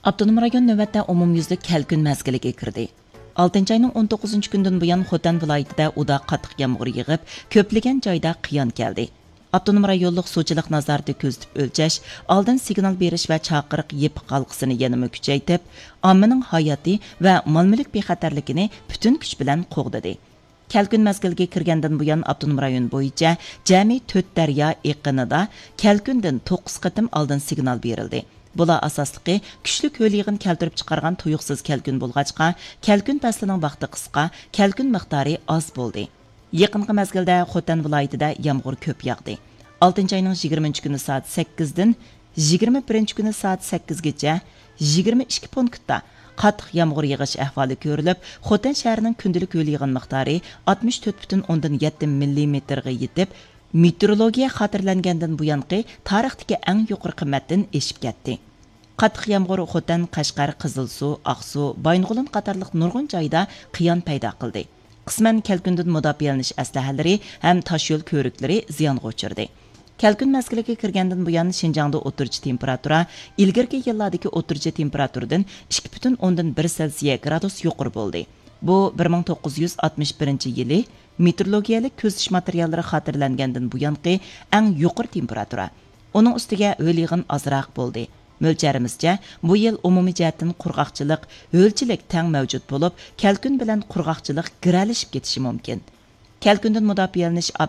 Abdunum rayon növbətdə umumyüzlük kəlkün məzgiliga kirdi. 6 ayning 19 kundan buyon Xotan viloyatida uda qattiq yağmur yig'ib, ko'plagan joyda qiyon keldi. Abdunum rayonluq suvchilik nazorati ko'zitib o'lchash, oldin signal berish va chaqiriq yep qalqisini yanada kuchaytirib, ommaning hayoti va mol-mulk bexatarligini butun kuch bilan qo'g'didi. Kəlkün məzgiliga kirgandan buyon Abdunum rayon bo'yicha jami 4 daryo iqinida kəlkündən 9 qitim oldin signal berildi. Bular asosliqi kuchli ko'l yig'in keltirib chiqargan tuyuqsiz kəlkün bo'lg'achqa, kəlkün faslining vaqti qisqa, kəlkün miqdori oz bo'ldi. Yaqinqi mezgilda Xotan viloyatida yomg'ir ko'p yog'di. 6 ayning 20 kuni soat 8 dan 21 kuni soat 8 gacha 22 punktda qattiq yomg'ir yig'ish ahvoli ko'rilib, Xotan shahrining kundalik ko'l yig'in miqdori 64,7 mm ga yetib, meteorologiya xotirlangandan buyonqi tarixdagi eng yuqori qimmatdan eshib ketdi. Qattiq yomg'ir Xotan, Qashqar, Qizilsuv, Aqsu, Baynog'ulin qatorliq nurg'un joyda qiyon paydo qildi. Qisman kəlkündan mudofialanish aslahalari ham tosh yo'l ko'riklari ziyonga uchirdi. Kəlkün mezgiliga kirgandan buyon Shinjongda o'tirchi temperatura ilgirki yillardagi o'tirchi temperaturadan 2,1 Selsiya gradus yuqori bo'ldi. Bu 1961-yili meteorologiyalik ko'zish materiallari xotirlangandan buyonqi eng yuqori temperatura. Uning ustiga ho'l yig'in ozroq bo'ldi. Mo'lcharimizcha bu yil umumiy jihatdan qurg'oqchilik, ho'lchilik teng mavjud bo'lib, kəlkün bilan qurg'oqchilik giralishib ketishi mumkin. Kəlkündan mudofialanish